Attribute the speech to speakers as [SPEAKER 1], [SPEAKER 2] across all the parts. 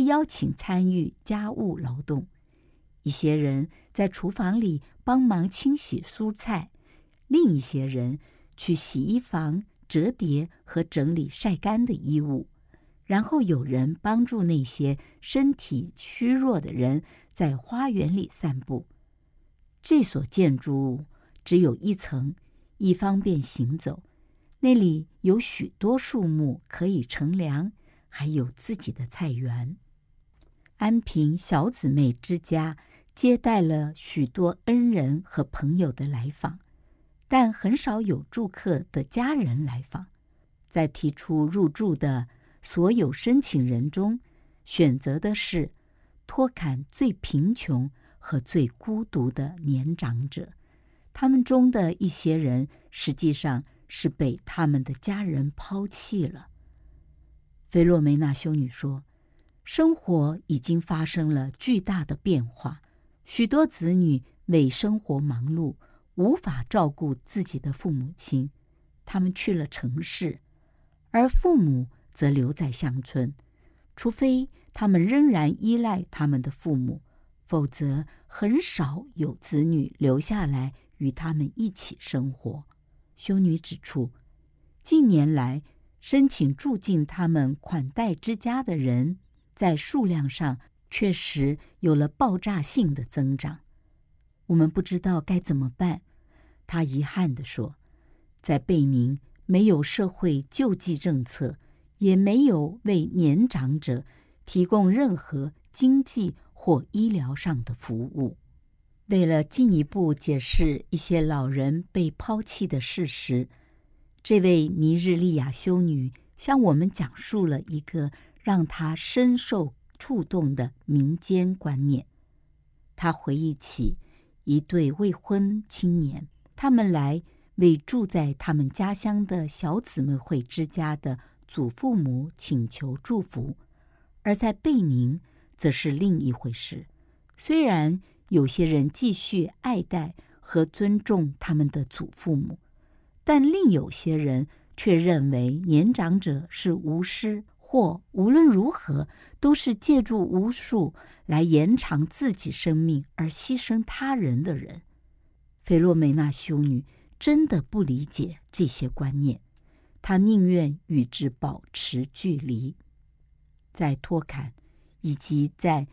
[SPEAKER 1] 被邀请参与家务劳动。一些人在厨房里帮忙清洗蔬菜，另一些人去洗衣房折叠和整理晒干的衣物，然后有人帮助那些身体虚弱的人在花园里散步。这所建筑物只有一层，以方便行走。那里有许多树木可以乘凉，还有自己的菜园。安平小姊妹之家接待了许多恩人和朋友的来访，但很少有住客的家人来访。在提出入住的所有申请人中，选择的是托坎最贫穷和最孤独的年长者。他们中的一些人实际上是被他们的家人抛弃了。菲洛梅娜修女说，生活已经发生了巨大的变化，许多子女为生活忙碌，无法照顾自己的父母亲，他们去了城市，而父母则留在乡村，除非他们仍然依赖他们的父母，否则很少有子女留下来与他们一起生活。修女指出，近年来申请住进他们款待之家的人在数量上确实有了爆炸性的增长。我们不知道该怎么办，她遗憾地说，在贝宁没有社会救济政策，也没有为年长者提供任何经济或医疗上的服务。为了进一步解释一些老人被抛弃的事实，这位尼日利亚修女向我们讲述了一个让她深受触动的民间观念。她回忆起一对未婚青年，他们来为住在他们家乡的小姊妹会之家的祖父母请求祝福，而在贝宁则是另一回事。虽然有些人继续爱戴和尊重他们的祖父母，但另有些人却认为年长者是巫师，或无论如何都是借助巫术来延长自己生命而牺牲他人的人。菲洛梅娜修女真的不理解这些观念，她宁愿与之保持距离。在托坎以及在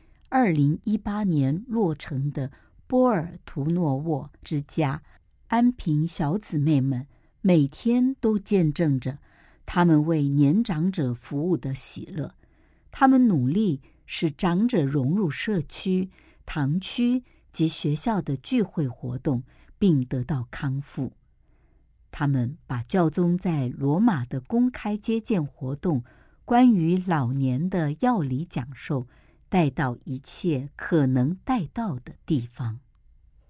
[SPEAKER 1] 2018年落成的波尔图诺沃之家，安平小姊妹们每天都见证着他们为年长者服务的喜乐。他们努力使长者融入社区、堂区及学校的聚会活动，并得到康复。他们把教宗在罗马的公开接见活动关于老年的要理讲授带到一切可能带到的地方。